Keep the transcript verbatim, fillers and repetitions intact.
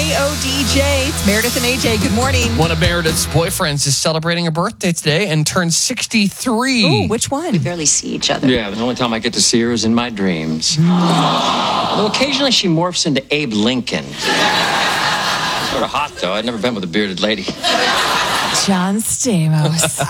J O D J. It's Meredith and A J. Good morning. One of Meredith's boyfriends is celebrating a birthday today and turns sixty-three. Ooh, which one? We barely see each other. Yeah, the only time I get to see her is in my dreams. Although occasionally she morphs into Abe Lincoln. Sort of hot, though. I'd never been with a bearded lady. John Stamos.